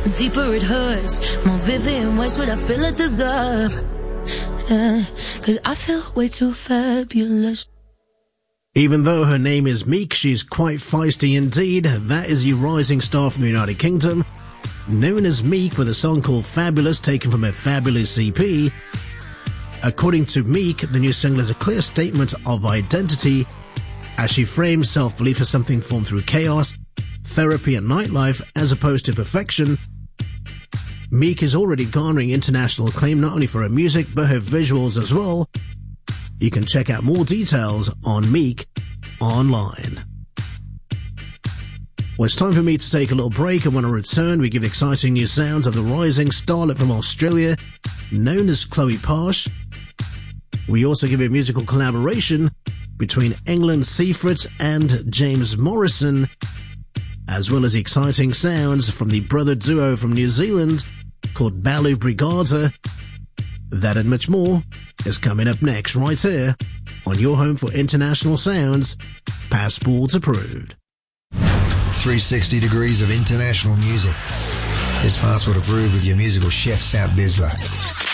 the deeper it hurts. More vivid, what's what I feel I deserve. Yeah, 'cause I feel way too fabulous. Even though her name is Meek, she's quite feisty indeed. That is a rising star from the United Kingdom, known as Meek, with a song called Fabulous, taken from her Fabulous EP. According to Meek, the new single is a clear statement of identity, as she frames self-belief as something formed through chaos, therapy and nightlife, as opposed to perfection. Meek is already garnering international acclaim not only for her music, but her visuals as well. You can check out more details on Meek online. Well, it's time for me to take a little break, and when I return, we give exciting new sounds of the rising starlet from Australia, known as Chloe Posh. We also give a musical collaboration between England Seafrit and James Morrison, as well as exciting sounds from the brother duo from New Zealand called Balu Brigada. That and much more is coming up next right here on your home for international sounds, Passport Approved. 360 degrees of international music. It's Passport Approved with your musical chef, Sam Bisler.